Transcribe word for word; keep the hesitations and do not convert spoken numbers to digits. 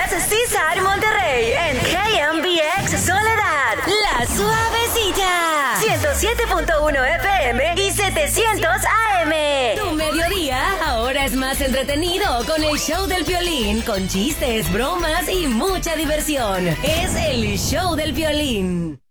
es Seaside Monterrey en K M B X Soledad. La Suavecita. ciento siete punto uno F M y setecientos A M. Tu mediodía ahora es más entretenido con el show del Piolín, con chistes, bromas y mucha diversión. Es el show del Piolín.